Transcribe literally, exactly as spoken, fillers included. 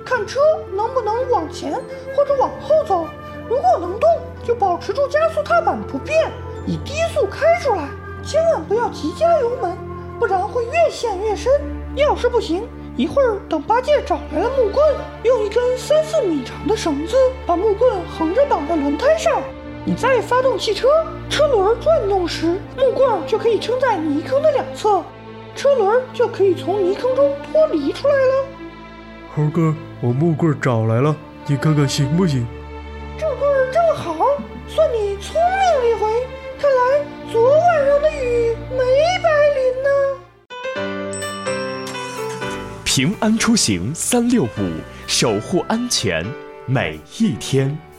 看车能不能往前或者往后走，如果能动，就保持住加速踏板不变，以低速开出来，千万不要急加油门，不然会越陷越深。要是不行，一会儿等八戒找来了木棍，用一根三四米长的绳子把木棍横着绑在轮胎上，你再发动汽车，车轮转动时，木棍就可以撑在泥坑的两侧，车轮就可以从泥坑中脱离出来了。 猴哥，我木棍找来了，你看看行不行？ 这棍儿正好，算你聪明一回。看来昨晚上的雨没白淋呢。 平安出行三六五，守护安全每一天。